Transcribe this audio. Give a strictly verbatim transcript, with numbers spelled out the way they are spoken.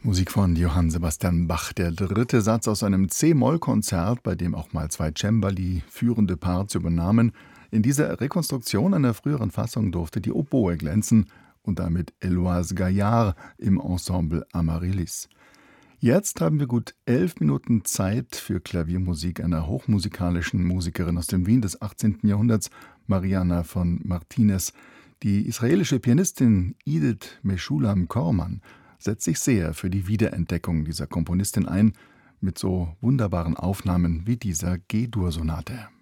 Musik von Johann Sebastian Bach, der dritte Satz aus einem C-Moll-Konzert, bei dem auch mal zwei Cembali führende Parts übernahmen. In dieser Rekonstruktion einer früheren Fassung durfte die Oboe glänzen und damit Héloïse Gaillard im Ensemble Amaryllis. Jetzt haben wir gut elf Minuten Zeit für Klaviermusik einer hochmusikalischen Musikerin aus dem Wien des achtzehnten Jahrhunderts, Mariana von Martinez. Die israelische Pianistin Idit Meshulam Korman setzt sich sehr für die Wiederentdeckung dieser Komponistin ein, mit so wunderbaren Aufnahmen wie dieser G-Dur-Sonate.